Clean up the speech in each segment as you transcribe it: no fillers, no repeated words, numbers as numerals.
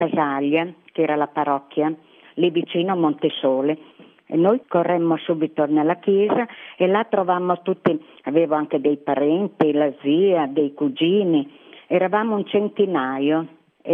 Casaglia, che era la parrocchia, lì vicino a Montesole. E noi corremmo subito nella chiesa e là trovammo tutti, avevo anche dei parenti, la zia, dei cugini, eravamo un centinaio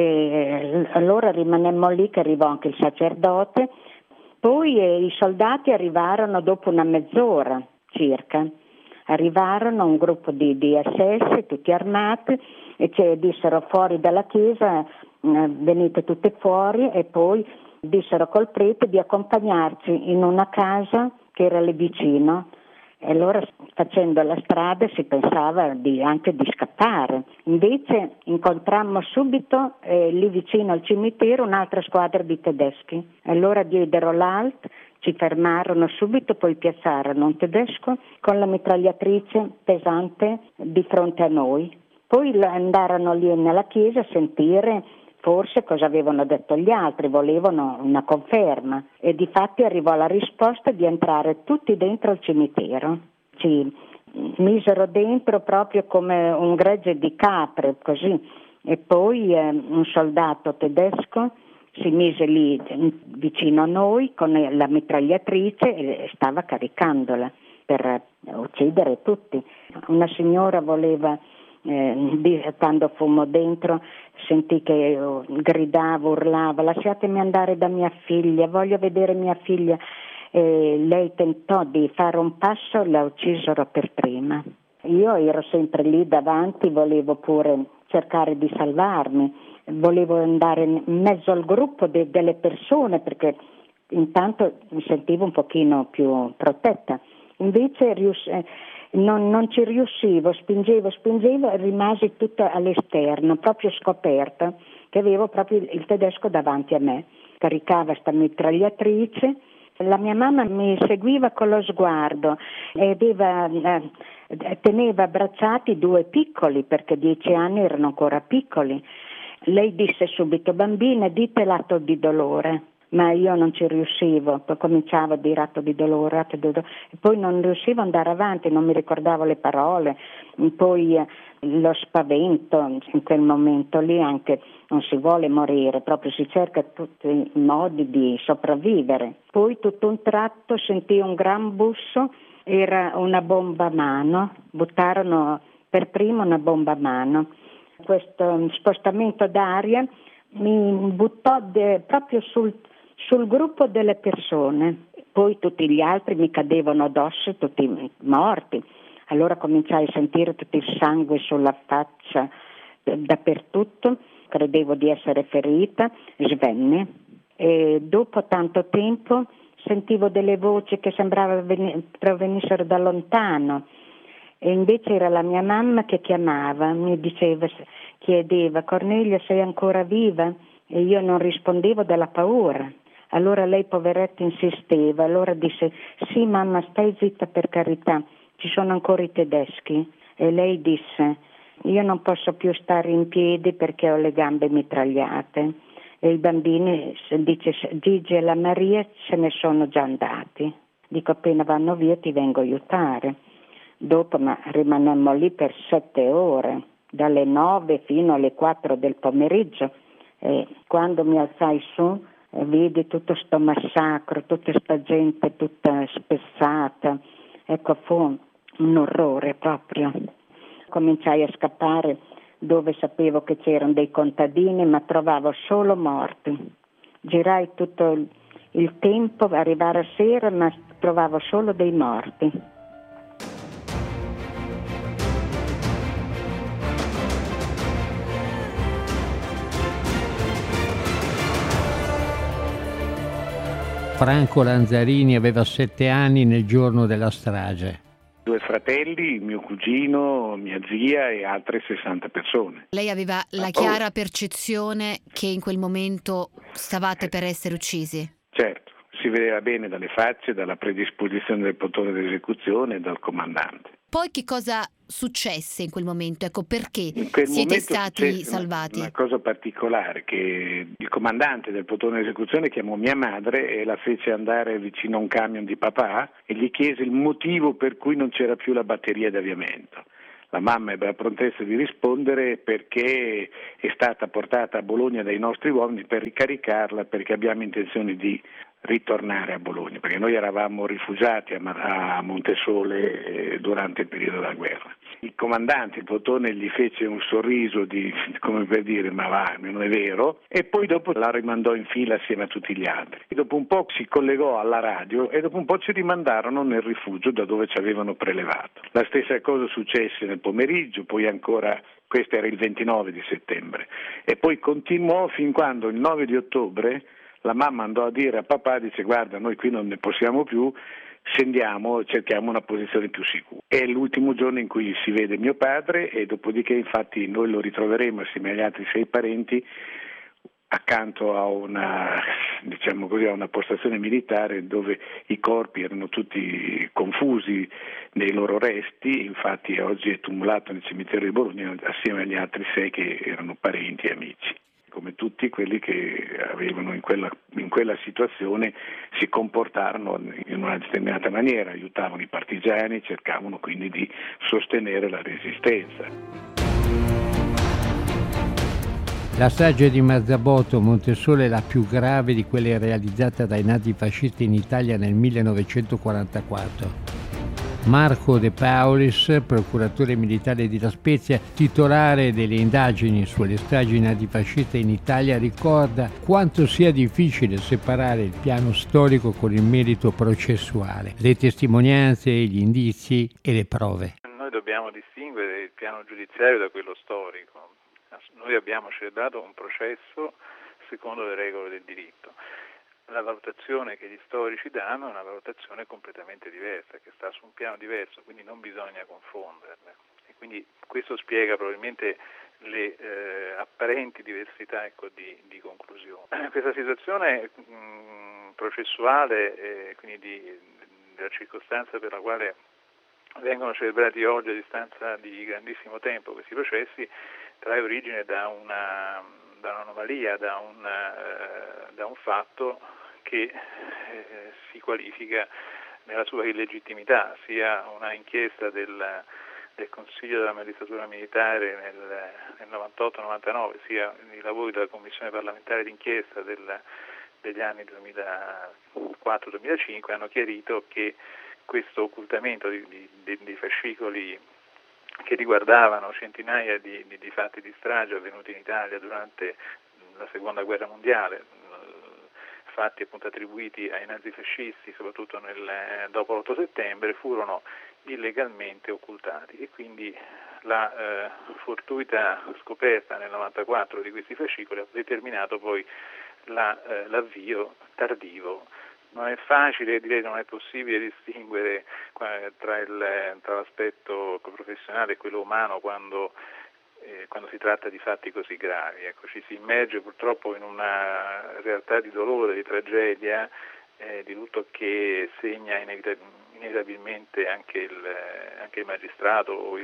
e allora rimanemmo lì che arrivò anche il sacerdote, poi i soldati arrivarono dopo una mezz'ora circa, arrivarono un gruppo di SS tutti armati e ci dissero fuori dalla chiesa, venite tutti fuori, e poi dissero col prete di accompagnarci in una casa che era lì vicino. E allora facendo la strada si pensava anche di scappare. Invece incontrammo subito lì vicino al cimitero un'altra squadra di tedeschi. Allora diedero l'alt, ci fermarono subito, poi piazzarono un tedesco con la mitragliatrice pesante di fronte a noi. Poi andarono lì nella chiesa a sentire forse cosa avevano detto gli altri, volevano una conferma e difatti arrivò la risposta di entrare tutti dentro il cimitero. Ci misero dentro proprio come un gregge di capre, così, e poi un soldato tedesco si mise lì vicino a noi con la mitragliatrice e stava caricandola per uccidere tutti. Una signora voleva, quando fummo dentro, sentì che gridava, urlava: lasciatemi andare da mia figlia, voglio vedere mia figlia. Lei tentò di fare un passo, la uccisero per prima. Io ero sempre lì davanti, volevo pure cercare di salvarmi, volevo andare in mezzo al gruppo delle persone perché intanto mi sentivo un pochino più protetta. Invece non ci riuscivo, spingevo e rimasi tutta all'esterno, proprio scoperta, che avevo proprio il tedesco davanti a me. Caricava sta mitragliatrice, la mia mamma mi seguiva con lo sguardo e teneva abbracciati due piccoli, perché 10 anni erano ancora piccoli. Lei disse subito: bambine, dite l'atto di dolore. Ma io non ci riuscivo, poi cominciavo a dire atto di dolore, e poi non riuscivo ad andare avanti, non mi ricordavo le parole, poi lo spavento in quel momento lì, anche non si vuole morire, proprio si cerca tutti i modi di sopravvivere. Poi tutto un tratto sentii un gran busso, era una bomba a mano, buttarono per primo una bomba a mano. Questo spostamento d'aria mi buttò proprio sul gruppo delle persone, poi tutti gli altri mi cadevano addosso, tutti morti. Allora cominciai a sentire tutto il sangue sulla faccia, dappertutto, credevo di essere ferita, svenne e dopo tanto tempo sentivo delle voci che sembrava provenissero da lontano e invece era la mia mamma che chiamava, chiedeva: Cornelia, sei ancora viva? E io non rispondevo dalla paura. Allora lei, poveretta, insisteva, allora disse: sì mamma, stai zitta per carità, ci sono ancora i tedeschi. E lei disse: io non posso più stare in piedi perché ho le gambe mitragliate. E i bambini, dice Gigi e la Maria, se ne sono già andati. Dico: appena vanno via ti vengo a aiutare. Dopo rimanemmo lì per 7 ore, dalle 9 fino alle 4 del pomeriggio, e quando mi alzai su vidi tutto sto massacro, tutta sta gente tutta spezzata, ecco, fu un orrore proprio. Cominciai a scappare dove sapevo che c'erano dei contadini, ma trovavo solo morti. Girai tutto il tempo, arrivare a sera, ma trovavo solo dei morti. Franco Lanzarini aveva 7 anni nel giorno della strage. 2 fratelli, mio cugino, mia zia e altre 60 persone. Lei aveva la chiara percezione che in quel momento stavate per essere uccisi? Certo, si vedeva bene dalle facce, dalla predisposizione del plotone d'esecuzione e dal comandante. Poi che cosa successe in quel momento? Ecco, perché siete stati salvati? Una cosa particolare, che il comandante del plotone d'esecuzione chiamò mia madre e la fece andare vicino a un camion di papà e gli chiese il motivo per cui non c'era più la batteria d'avviamento. La mamma ebbe la prontezza di rispondere perché è stata portata a Bologna dai nostri uomini per ricaricarla, perché abbiamo intenzione di ritornare a Bologna, perché noi eravamo rifugiati a Montesole durante il periodo della guerra. Il comandante, il Plotone, gli fece un sorriso come per dire ma va, non è vero, e poi dopo la rimandò in fila assieme a tutti gli altri. E dopo un po' si collegò alla radio e dopo un po' ci rimandarono nel rifugio da dove ci avevano prelevato. La stessa cosa successe nel pomeriggio, poi ancora, questo era il 29 di settembre, e poi continuò fin quando il 9 di ottobre la mamma andò a dire a papà, dice guarda noi qui non ne possiamo più, scendiamo, cerchiamo una posizione più sicura. È l'ultimo giorno in cui si vede mio padre e dopodiché infatti noi lo ritroveremo assieme agli altri 6 parenti accanto a una postazione militare dove i corpi erano tutti confusi nei loro resti, infatti oggi è tumulato nel cimitero di Bologna assieme agli altri 6 che erano parenti e amici. Come tutti quelli che avevano in quella situazione si comportarono in una determinata maniera, aiutavano i partigiani, cercavano quindi di sostenere la resistenza. La strage di Marzabotto Montesole è la più grave di quelle realizzate dai nazifascisti in Italia nel 1944. Marco De Paulis, procuratore militare di La Spezia, titolare delle indagini sulle stragi nazifasciste in Italia, ricorda quanto sia difficile separare il piano storico con il merito processuale, le testimonianze, gli indizi e le prove. Noi dobbiamo distinguere il piano giudiziario da quello storico. Noi abbiamo celebrato un processo secondo le regole del diritto. La valutazione che gli storici danno è una valutazione completamente diversa, che sta su un piano diverso, quindi non bisogna confonderle. E quindi questo spiega probabilmente le apparenti diversità di conclusione. Questa situazione processuale, quindi della circostanza per la quale vengono celebrati oggi a distanza di grandissimo tempo questi processi, trae origine da un'anomalia, da un fatto che si qualifica nella sua illegittimità, sia una inchiesta del Consiglio della Magistratura Militare nel 98-99, sia i lavori della Commissione parlamentare d'inchiesta degli anni 2004-2005 hanno chiarito che questo occultamento di fascicoli che riguardavano centinaia di fatti di strage avvenuti in Italia durante la Seconda Guerra Mondiale, fatti appunto attribuiti ai nazifascisti soprattutto dopo l'8 settembre, furono illegalmente occultati e quindi la fortuita scoperta nel 94 di questi fascicoli ha determinato poi l'avvio tardivo. Non è facile, direi non è possibile distinguere tra l'aspetto professionale e quello umano quando si tratta di fatti così gravi. Ecco, ci si immerge purtroppo in una realtà di dolore, di tragedia, di lutto che segna inevitabilmente anche il magistrato o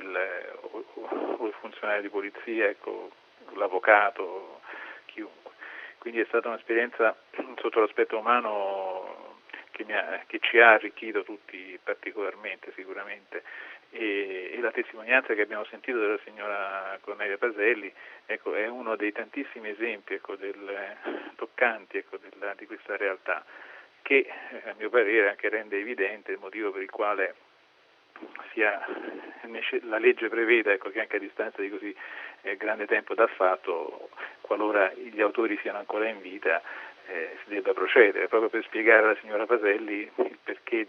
il funzionario di polizia, ecco, l'avvocato, chiunque. Quindi è stata un'esperienza sotto l'aspetto umano che ci ha arricchito tutti particolarmente sicuramente, e la testimonianza che abbiamo sentito della signora Cornelia Paselli, ecco, è uno dei tantissimi esempi, ecco, toccanti, ecco, di questa realtà che a mio parere anche rende evidente il motivo per il quale la legge prevede, ecco, che anche a distanza di così grande tempo dal fatto, qualora gli autori siano ancora in vita, si debba procedere, proprio per spiegare alla signora Paselli il perché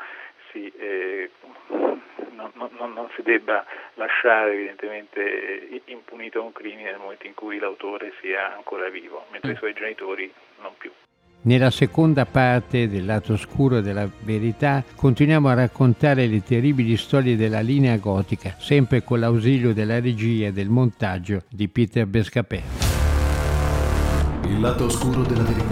non si debba lasciare evidentemente impunito un crimine nel momento in cui l'autore sia ancora vivo, mentre i suoi genitori non più. Nella seconda parte del lato oscuro della verità continuiamo a raccontare le terribili storie della linea gotica, sempre con l'ausilio della regia e del montaggio di Peter Bescapè. Il lato oscuro della verità.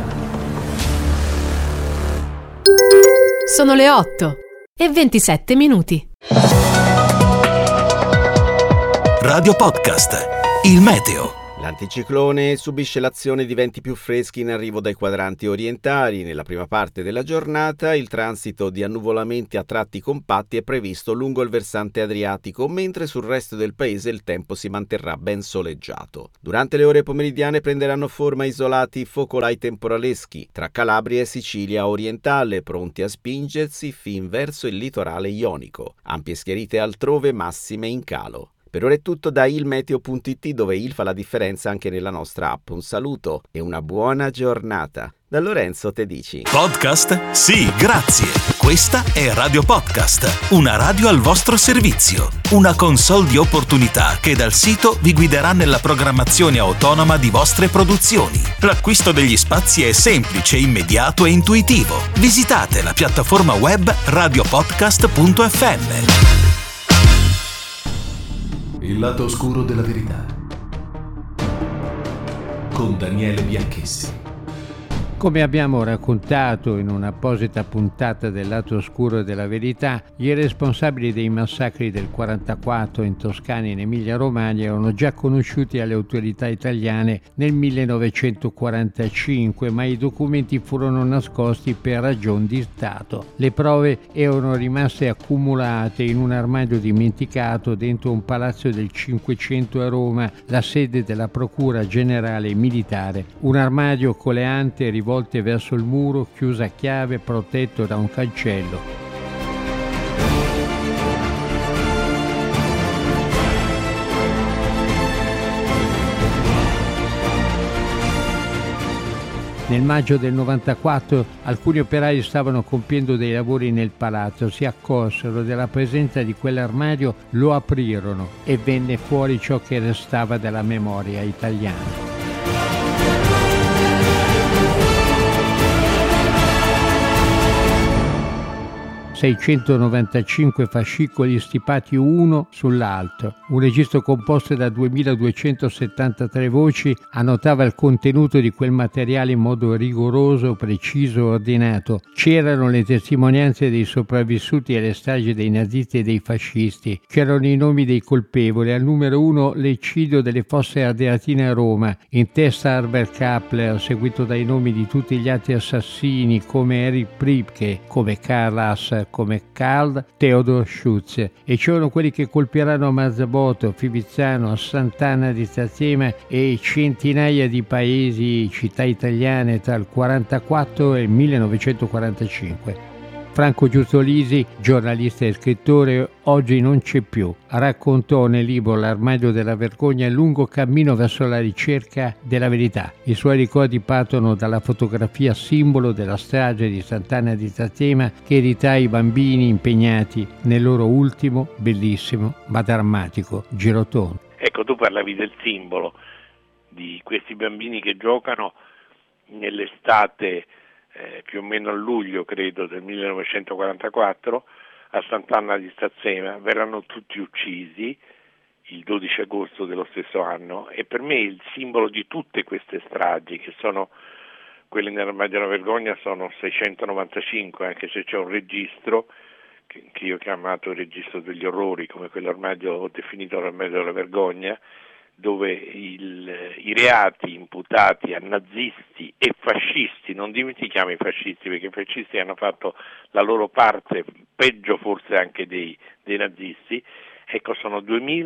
Sono le 8:27. Radio Podcast, il meteo. L'anticiclone subisce l'azione di venti più freschi in arrivo dai quadranti orientali. Nella prima parte della giornata il transito di annuvolamenti a tratti compatti è previsto lungo il versante adriatico, mentre sul resto del paese il tempo si manterrà ben soleggiato. Durante le ore pomeridiane prenderanno forma isolati focolai temporaleschi tra Calabria e Sicilia orientale, pronti a spingersi fin verso il litorale ionico. Ampie schiarite altrove, massime in calo. Per ora è tutto da ilmeteo.it, dove il fa la differenza anche nella nostra app. Un saluto e una buona giornata. Da Lorenzo Tedici. Podcast? Sì, grazie. Questa è Radio Podcast, una radio al vostro servizio. Una console di opportunità che dal sito vi guiderà nella programmazione autonoma di vostre produzioni. L'acquisto degli spazi è semplice, immediato e intuitivo. Visitate la piattaforma web radiopodcast.fm. Il lato oscuro della verità con Daniele Bianchessi. Come abbiamo raccontato in un'apposita puntata del lato oscuro della verità, i responsabili dei massacri del 44 in Toscana e in Emilia-Romagna erano già conosciuti alle autorità italiane nel 1945, ma i documenti furono nascosti per ragioni di Stato. Le prove erano rimaste accumulate in un armadio dimenticato dentro un palazzo del Cinquecento a Roma, la sede della Procura Generale Militare. Un armadio con le ante rivolte verso il muro, chiuso a chiave, protetto da un cancello. Nel maggio del 94 alcuni operai stavano compiendo dei lavori nel palazzo, si accorsero della presenza di quell'armadio, lo aprirono e venne fuori ciò che restava della memoria italiana. 695 fascicoli stipati uno sull'altro. Un registro composto da 2273 voci annotava il contenuto di quel materiale in modo rigoroso, preciso e ordinato. C'erano le testimonianze dei sopravvissuti alle stragi dei nazisti e dei fascisti. C'erano i nomi dei colpevoli. Al numero 1 l'eccidio delle Fosse Ardeatine a Roma. In testa Herbert Kappler, seguito dai nomi di tutti gli altri assassini come Erich Priebke, come Karl Haas, come Karl Theodor Schütz, e c'erano quelli che colpiranno a Mazzaboto, Fivizzano, a Sant'Anna di Stazzema e centinaia di paesi, città italiane tra il 1944 e il 1945. Franco Giuzzolisi, giornalista e scrittore, oggi non c'è più. Raccontò nel libro L'armadio della vergogna il lungo cammino verso la ricerca della verità. I suoi ricordi partono dalla fotografia simbolo della strage di Sant'Anna di Stazzema che ritrae i bambini impegnati nel loro ultimo, bellissimo ma drammatico girotondo. Ecco, tu parlavi del simbolo di questi bambini che giocano nell'estate più o meno a luglio, credo, del 1944 a Sant'Anna di Stazzema. Verranno tutti uccisi il 12 agosto dello stesso anno, e per me il simbolo di tutte queste stragi, che sono quelle nell'armadio della vergogna, sono 695, anche se c'è un registro che io ho chiamato il registro degli orrori, come quell'armadio, ho definito l'armadio della vergogna, dove i reati imputati a nazisti e fascisti, non dimentichiamo i fascisti, perché i fascisti hanno fatto la loro parte, peggio forse anche dei nazisti, ecco, sono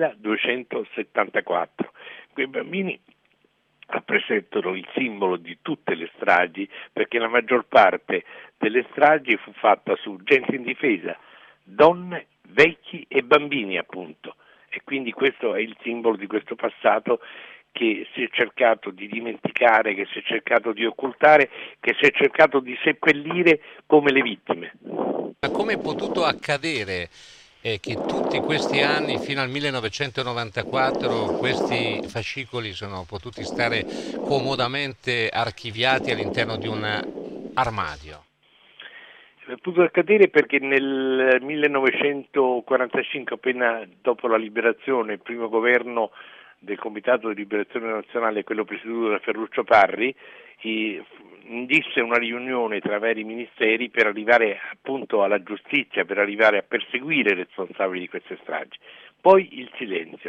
2274. Quei bambini rappresentano il simbolo di tutte le stragi, perché la maggior parte delle stragi fu fatta su gente indifesa, donne, vecchi e bambini, appunto. E quindi questo è il simbolo di questo passato che si è cercato di dimenticare, che si è cercato di occultare, che si è cercato di seppellire come le vittime. Ma come è potuto accadere che tutti questi anni, fino al 1994, questi fascicoli sono potuti stare comodamente archiviati all'interno di un armadio? È potuto accadere perché nel 1945, appena dopo la liberazione, il primo governo del Comitato di Liberazione Nazionale, quello presieduto da Ferruccio Parri, indisse una riunione tra vari ministeri per arrivare appunto alla giustizia, per arrivare a perseguire i responsabili di queste stragi. Poi il silenzio.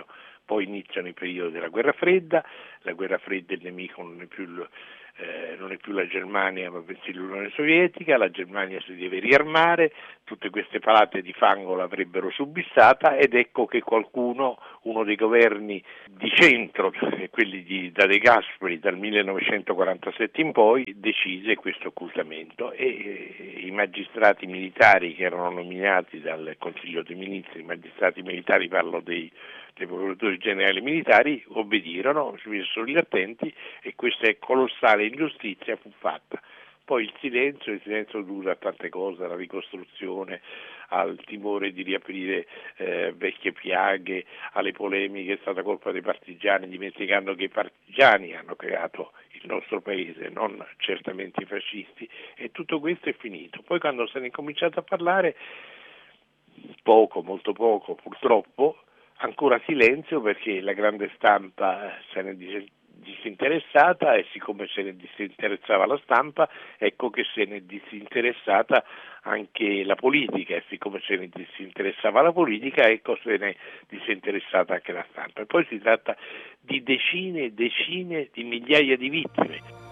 Poi iniziano i periodi della guerra fredda, la guerra fredda il nemico non è più la Germania ma bensì l'Unione Sovietica, la Germania si deve riarmare, tutte queste palate di fango l'avrebbero subissata ed ecco che qualcuno, uno dei governi di centro, quelli da De Gasperi dal 1947 in poi, decise questo occultamento e i magistrati militari che erano nominati dal Consiglio dei Ministri, i magistrati militari, parlo dei procuratori generali militari, obbedirono, si misero lì attenti e questa colossale ingiustizia fu fatta. Poi il silenzio dura a tante cose, alla ricostruzione, al timore di riaprire vecchie piaghe, alle polemiche, è stata colpa dei partigiani, dimenticando che i partigiani hanno creato il nostro paese, non certamente i fascisti, e tutto questo è finito. Poi quando se ne è cominciato a parlare, poco, molto poco purtroppo, ancora silenzio perché la grande stampa se ne disinteressata e siccome se ne disinteressava la stampa, ecco che se ne disinteressata anche la politica e siccome se ne disinteressava la politica, ecco se ne disinteressata anche la stampa. E poi si tratta di decine e decine di migliaia di vittime.